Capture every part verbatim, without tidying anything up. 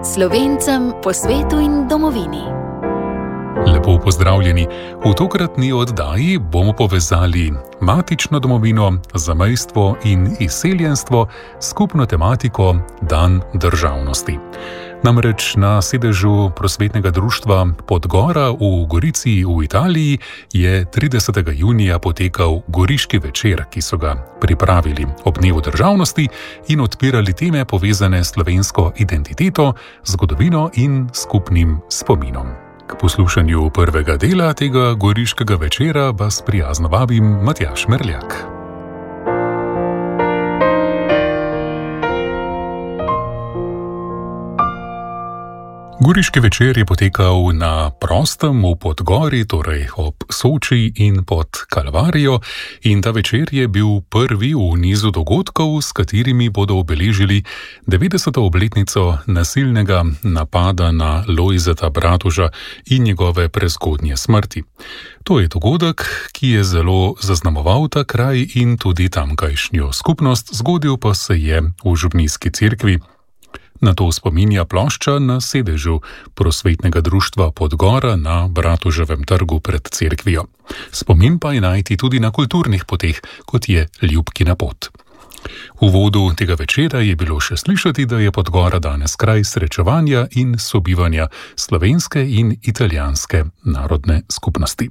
Slovencem po svetu in domovini. Lepo pozdravljeni. V tokratni oddaji bomo povezali matično domovino, zamejstvo in izseljenstvo s skupno tematiko Dan državnosti. Namreč na sedežu prosvetnega društva Podgora v Gorici v Italiji je tridesetega junija potekal Goriški večer, ki so ga pripravili ob dnevu državnosti in odpirali teme povezane s slovensko identiteto, zgodovino in skupnim spominom. K poslušanju prvega dela tega Goriškega večera vas prijazno vabim Matjaž Merljak. Goriški večer je potekal na prostem v Podgori, torej ob Soči in pod Kalvarijo, in ta večer je bil prvi v nizu dogodkov, s katerimi bodo obeležili devetdeseto obletnico nasilnega napada na Lojzeta Bratoža in njegove prezgodnje smrti. To je dogodek, ki je zelo zaznamoval ta kraj in tudi tamkajšnjo skupnost, zgodil pa se je v župnijski cerkvi. Na to spominja plošča na sedežu prosvetnega društva Podgora na Bratoževem trgu pred cerkvijo. Spomin pa je najti tudi na kulturnih poteh, kot je Ljubkina pot. V uvodu tega večera je bilo še slišati, da je Podgora danes kraj srečevanja in sobivanja slovenske in italijanske narodne skupnosti.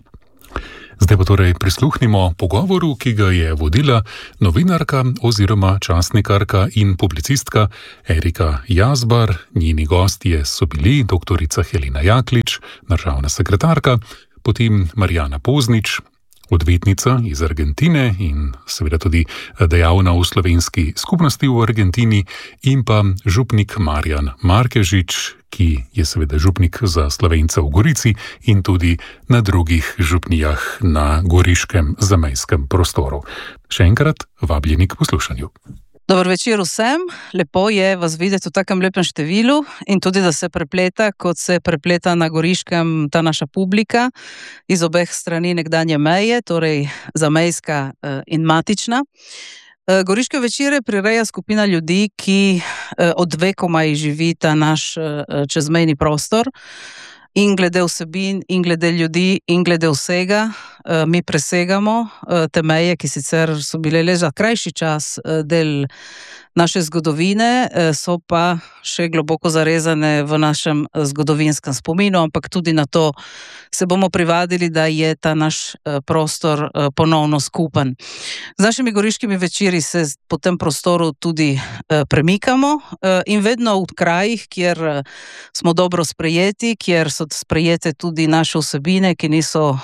Zdaj pa torej prisluhnimo pogovoru, ki ga je vodila novinarka oziroma časnikarka in publicistka Erika Jazbar. Njeni gostje so bili doktorica Helena Jaklič, državna sekretarka, potem Marjana Poznič, odvetnica iz Argentine in seveda tudi dejavna v slovenski skupnosti v Argentini, in pa župnik Marjan Markežič, ki je seveda župnik za Slovence v Gorici in tudi na drugih župnijah na goriškem zamejskem prostoru. Še enkrat vabljeni k poslušanju. Dober večer vsem, lepo je vas videti v takem lepem številu in tudi, da se prepleta, kot se prepleta na Goriškem ta naša publika iz obeh strani nekdanje meje, torej zamejska in matična. Goriške večere prireja skupina ljudi, ki od vekomaj živi ta naš čezmejni prostor, in glede vsebin, in glede ljudi, in glede vsega mi presegamo te meje, ki sicer so bile le za krajši čas del naše zgodovine, so pa še globoko zarezane v našem zgodovinskem spominu, ampak tudi na to se bomo privadili, da je ta naš prostor ponovno skupen. Z našimi goriškimi večeri se po tem prostoru tudi premikamo in vedno v krajih, kjer smo dobro sprejeti, kjer so sprejete tudi naše vsebine, ki niso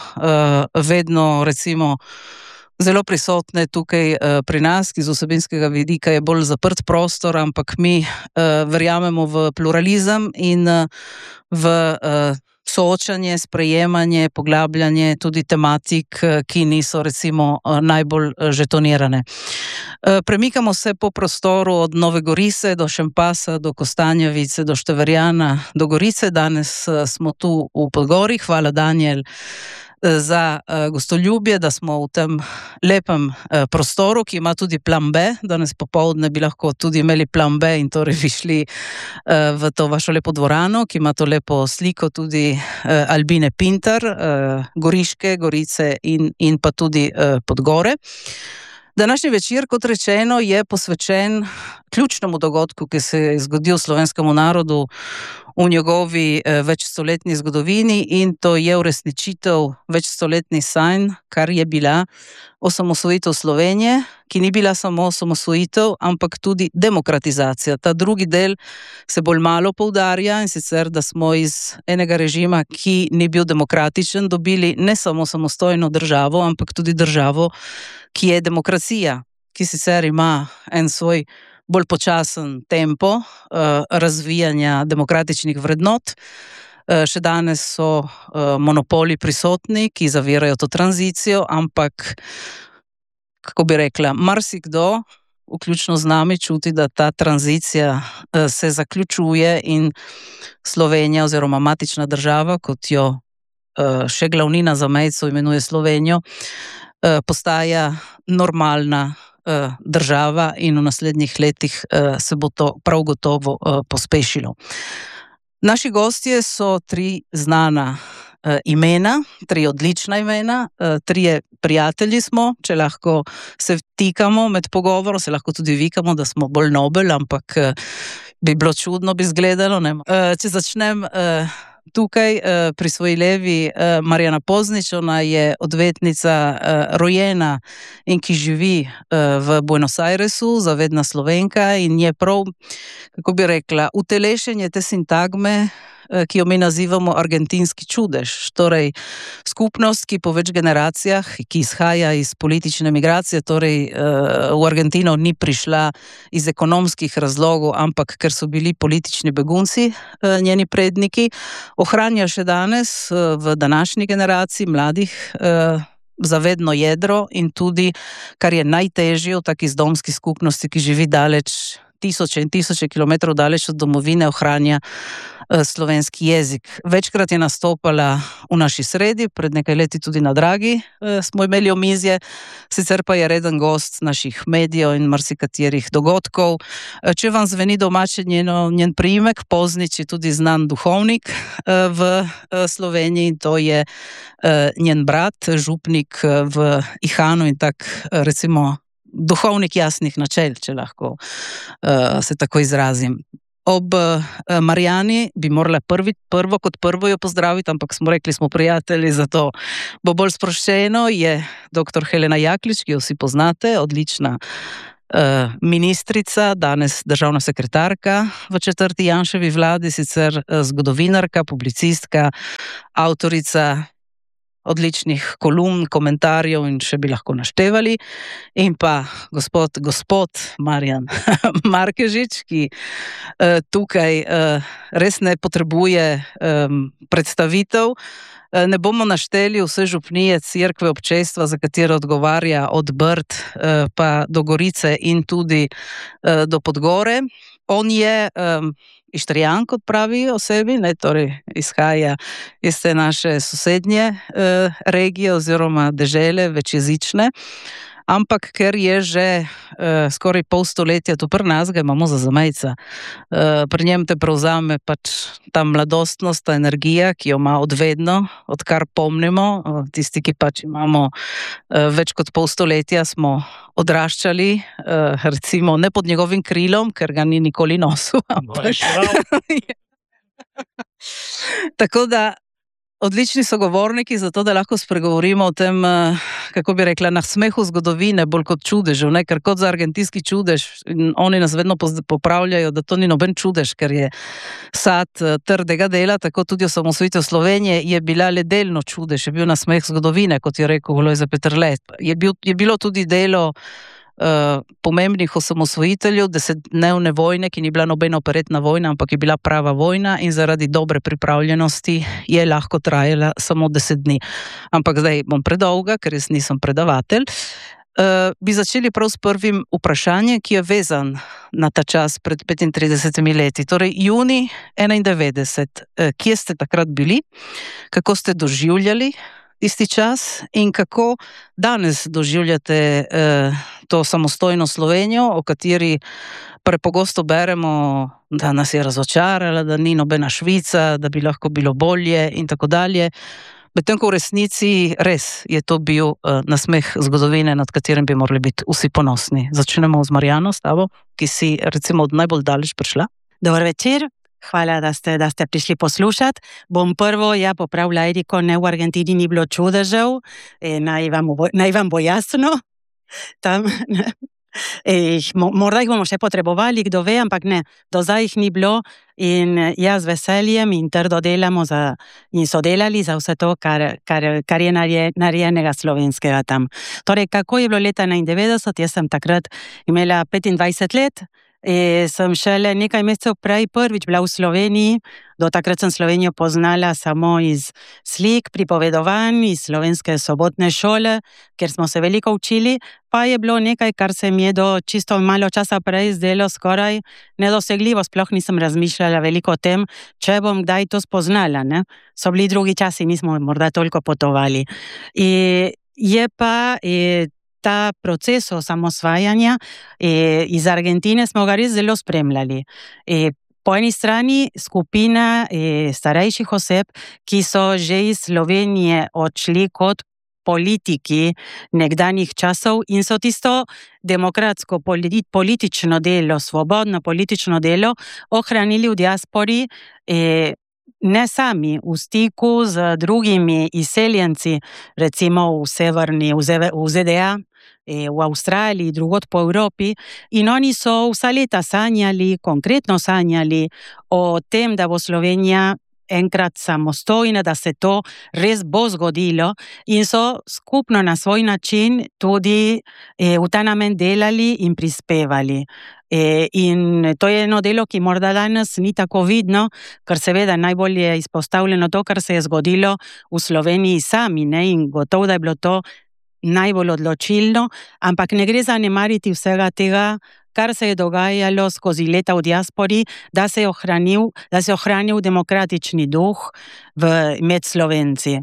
vedno, recimo, zelo prisotne tukaj pri nas, ki z vsebinskega vidika je bolj zaprt prostor, ampak mi verjamemo v pluralizem in v soočanje, sprejemanje, poglabljanje tudi tematik, ki niso recimo najbolj žetonirane. Premikamo se po prostoru od Nove Gorice do Šempasa, do Kostanjevice, do Števerjana, do Gorice. Danes smo tu v Podgori. Hvala, Daniel, za gostoljubje, da smo v tem lepem prostoru, ki ima tudi plan B. Danes popoldne bi lahko tudi imeli plan B in torej bi šli v to vašo lepo dvorano, ki ima to lepo sliko tudi Albine Pintar, Goriške, Gorice in, in pa tudi Podgore. Današnji večer, kot rečeno, je posvečen ključnemu dogodku, ki se je zgodil slovenskemu narodu v njegovi večstoletni zgodovini, in to je uresničitev večstoletnih sanj, kar je bila osamosvojitev Slovenije, ki ni bila samo osamosvojitev, ampak tudi demokratizacija. Ta drugi del se bolj malo poudarja, in sicer, da smo iz enega režima, ki ni bil demokratičen, dobili ne samo samostojno državo, ampak tudi državo, ki je demokracija, ki sicer ima en svoj bolj počasen tempo uh, razvijanja demokratičnih vrednot. Uh, še danes so uh, monopoli prisotni, ki zavirajo to tranzicijo, ampak, kako bi rekla, marsikdo, vključno z nami, čuti, da ta tranzicija uh, se zaključuje in Slovenija oziroma matična država, kot jo uh, še glavnina zamejcev imenuje Slovenijo, uh, postaja normalna država in v naslednjih letih se bo to prav gotovo pospešilo. Naši gostje so tri znana uh, imena, tri odlična imena, uh, trije prijatelji smo, če lahko se vtikamo med pogovorom, se lahko tudi vikamo, da smo bolj nobel, ampak uh, bi bilo čudno, bi izgledalo. Uh, če začnem uh, tukaj uh, pri svoji levi, uh, Marjana Poznič, ona je odvetnica uh, rojena in ki živi uh, v Buenos Airesu, zavedna Slovenka in je prav, kako bi rekla, utelešenje te sintagme, ki jo mi nazivamo argentinski čudež, torej skupnost, ki po več generacijah, ki izhaja iz politične migracije, torej v Argentino ni prišla iz ekonomskih razlogov, ampak ker so bili politični begunci njeni predniki, ohranja še danes v današnji generaciji mladih zavedno jedro in tudi, kar je najtežje v taki zdomski skupnosti, ki živi daleč, tisoče in tisoče kilometrov daleč od domovine, ohranja slovenski jezik. Večkrat je nastopala v naši sredi, pred nekaj leti tudi na Dragi smo imeli omizje, sicer pa je reden gost naših medijev in marsikaterih dogodkov. Če vam zveni domače njeno, njen priimek, Poznič je tudi znan duhovnik v Sloveniji, to je njen brat, župnik v Ihanu in tak, recimo, duhovnik jasnih načel, če lahko uh, se tako izrazim. Ob uh, Marjani bi morala prvi, prvo kot prvo jo pozdraviti, ampak smo rekli, smo prijatelji, zato bo bolj sproščeno, je doktor Helena Jaklič, ki jo vsi poznate, odlična uh, ministrica, danes državna sekretarka v četrti Janševi vladi, sicer uh, zgodovinarka, publicistka, avtorica odličnih kolumn, komentarjev in še bi lahko naštevali. In pa gospod, gospod Marjan Markežič, ki uh, tukaj uh, res ne potrebuje um, predstavitev. Uh, ne bomo našteli vse župnije cerkve občestva, za katero odgovarja od Brd uh, pa do Gorice in tudi uh, do Podgore. On je um, Ištrijan, kot pravi o sebi, ne, torej izhaja iz te naše sosednje uh, regije oziroma dežele, večjezične, ampak ker je že uh, skoraj pol stoletja tu pri nas, ga imamo za zamejca. Uh, pri njem te prevzame pač ta mladostnost, ta energija, ki jo ima odvedno, odkar pomnimo. Uh, tisti, ki pač imamo uh, več kot pol stoletja, smo odraščali, uh, recimo ne pod njegovim krilom, ker ga ni nikoli nosil. Ampak... Tako da odlični sogovorniki, zato da lahko spregovorimo o tem, kako bi rekla, na smehu zgodovine, bolj kot čudežu, ne? Ker kot za argentinski čudež, oni nas vedno popravljajo, da to ni noben čudež, ker je sad trdega dela, tako tudi osamosvojitev Slovenije je bila le delno čudež, je bil na smeh zgodovine, kot je rekel Lojze Peterle. Je, bil, je bilo tudi delo Uh, pomembnih osamosvojiteljev, desetdnevne vojne, ki ni bila nobena operetna vojna, ampak je bila prava vojna in zaradi dobre pripravljenosti je lahko trajala samo deset dni. Ampak zdaj bom predolga, ker jaz nisem predavatelj. Uh, bi začeli prav s prvim vprašanjem, ki je vezan na ta čas pred petintridesetimi leti. Torej, juni enaindevetdeset. Uh, kje ste takrat bili? Kako ste doživljali tisti čas in kako danes doživljate eh, to samostojno Slovenijo, o kateri prepogosto beremo, da nas je razočarala, da ni nobena Švica, da bi lahko bilo bolje in tako dalje. Medtem ko v resnici res je to bil uh, nasmeh zgodovine, nad katerim bi morali biti vsi ponosni. Začnemo z Marjano, s tabo, ki si recimo od najbolj daleč prišla. Dobar večer. Hvala, da ste, da ste prišli poslušati. Bom prvo ja popravila Eriko, ne v Argentini ni bilo čudežev, e, naj, vam bo, naj vam bo jasno. Tam, e, morda jih bomo še potrebovali, kdo ve, ampak ne, do zdaj jih ni bilo in jaz z veseljem in trdo delamo za, in so delali za vse to, kar, kar, kar je narejenega slovenskega tam. Torej, kako je bilo leta enaindevetdeset, jaz sem takrat imela petindvajset let, E, sem šele nekaj mesecev prej prvič bila v Sloveniji, do takrat sem Slovenijo poznala samo iz slik, pripovedovanj, iz slovenske sobotne šole, ker smo se veliko učili, pa je bilo nekaj, kar se mi je do čisto malo časa prej zdelo skoraj nedosegljivo, sploh nisem razmišljala veliko o tem, če bom kdaj to spoznala, ne? So bili drugi časi, nismo morda toliko potovali. E, je pa... E, Ta proces osamosvajanja e, iz Argentine smo ga res zelo spremljali. E, po eni strani skupina eh, starejših oseb, ki so že iz Slovenije odšli kot politiki nekdanjih časov in so tisto demokratsko politično delo, svobodno politično delo ohranili v diaspori, eh, ne sami, v stiku z drugimi izseljenci, recimo v severni, v Z D A, v Avstraliji, drugod po Evropi, in oni so vsa leta sanjali, konkretno sanjali o tem, da bo Slovenija enkrat samostojna, da se to res bo zgodilo, in so skupno na svoj način tudi eh, v ta namen delali in prispevali. E, in to je eno delo, ki morda danes ni tako vidno, ker seveda najbolj je izpostavljeno to, kar se je zgodilo v Sloveniji sami, ne? In gotovo, da je bilo to najbolj odločilno, ampak ne gre zanemariti vsega tega, kar se je dogajalo skozi leta v diaspori, da se je ohranil, da se je ohranil demokratični duh v, med Slovenci.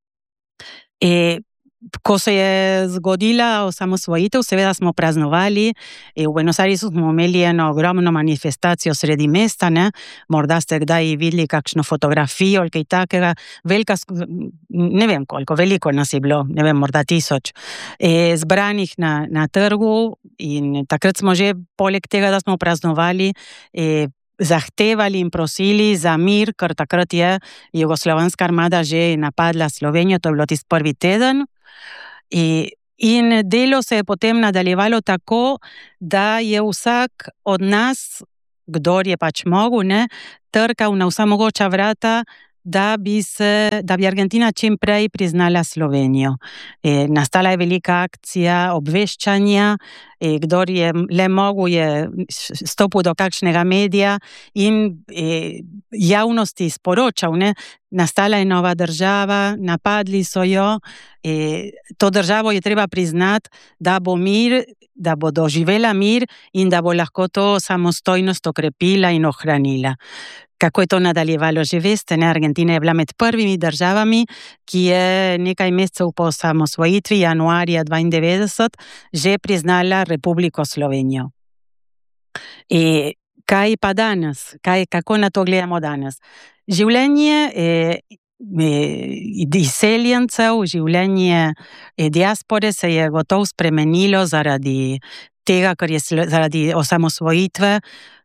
E, Ko se je zgodila osamosvojitev, seveda smo praznovali, v Buenos Airesu smo imeli eno ogromno manifestacijo sredi mesta, ne? Morda ste kdaj videli kakšno fotografijo ali kaj takega, velika, ne vem koliko, veliko nas je bilo, ne vem, morda tisoč, e, zbranih na, na trgu, in takrat smo že, poleg tega, da smo praznovali, e, zahtevali in prosili za mir, ker takrat je jugoslovanska armada že napadla Slovenijo, to je bilo tisti prvi teden. In delo se je potem nadaljevalo tako, da je vsak od nas, kdor je pač mogel, ne, trkal na vsa mogoča vrata, da bi se, da bi Argentina čim prej priznala Slovenijo. E, nastala je velika akcija obveščanja, e, kdor je le mogel, je stopil do kakšnega medija in e, javnosti sporočal, ne, nastala je nova država, napadli so jo, e, to državo je treba priznati, da bo mir, da bo doživela mir in da bo lahko to samostojnost okrepila in ohranila. Kako je to nadaljevalo, že veste, ne? Argentina je bila med prvimi državami, ki je nekaj mesecev po samosvojitvi, januarja dvaindevetdeset, že priznala Republiko Slovenijo. E, kaj pa danes? Kaj, kako na to gledamo danes? Življenje e, e, izseljencev, življenje e, diaspore se je gotovo spremenilo zaradi tega, ker je zaradi osamosvojitve.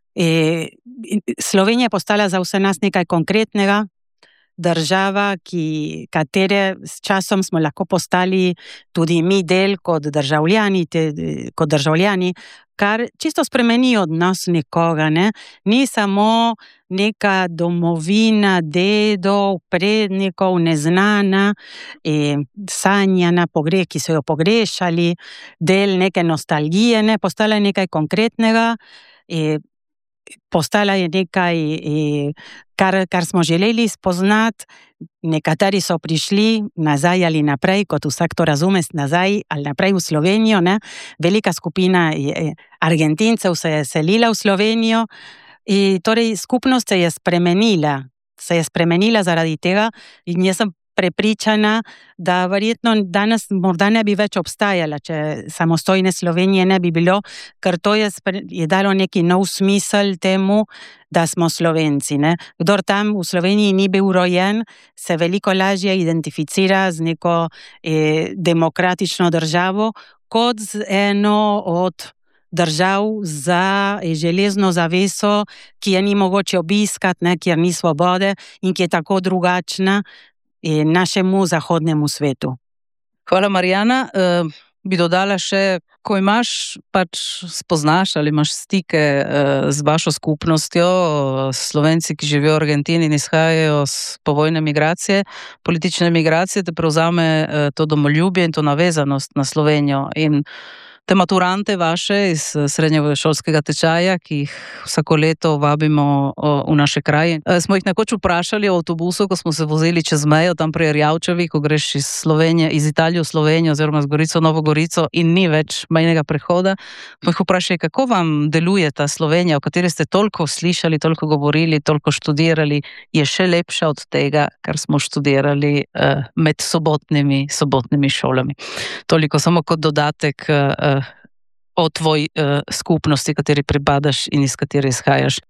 E, Slovenija je postala za vse nas nekaj konkretnega, država, ki, katere s časom smo lahko postali tudi mi del kot državljani, te, kot državljani, kar čisto spremeni odnos nekoga, ne? Ni samo neka domovina, dedov, prednikov, neznana, e, sanjana, pogre, ki so jo pogrešali, del neke nostalgije, ne? Postala je nekaj konkretnega, e, postala je nekaj, kar, kar smo želeli spoznati, nekateri so prišli nazaj ali naprej, kot vsak to razume, nazaj ali naprej v Slovenijo, ne? Velika skupina Argentincev se je selila v Slovenijo, in torej skupnost se je spremenila, se je spremenila zaradi tega, in jaz sem prepričana, da verjetno danes morda ne bi več obstajala, če samostojne Slovenije ne bi bilo, ker to je, je dalo neki nov smisel temu, da smo Slovenci, ne. Kdor tam v Sloveniji ni bil rojen, se veliko lažje identificira z neko eh, demokratično državo, kot z eno od držav za železno zaveso, ki je ni mogoče obiskati, ne, kjer ni svobode in ki je tako drugačna našemu zahodnemu svetu. Hvala, Marijana. E, bi dodala še, ko imaš, pač spoznaš ali imaš stike e, z vašo skupnostjo, Slovenci, ki živijo v Argentini in izhajajo z povojne migracije, politične migracije, te prevzame e, to domoljubje in to navezanost na Slovenijo. In te maturante vaše iz srednješolskega tečaja, ki jih vsako leto vabimo v naše kraje. Smo jih nekoč vprašali v avtobusu, ko smo se vozili čez mejo, tam pri Erjavčevi, ko greš iz Slovenije, iz Italije v Slovenijo, oziroma z Gorico, Novo Gorico, in ni več mejnega prehoda. Smo jih vprašali, kako vam deluje ta Slovenija, o kateri ste toliko slišali, toliko govorili, toliko študirali, je še lepša od tega, kar smo študirali uh, med sobotnimi, sobotnimi šolami. Toliko samo kot dodatek uh, o tvoj uh, skupnosti, kateri pripadaš in iz katere izhajaš.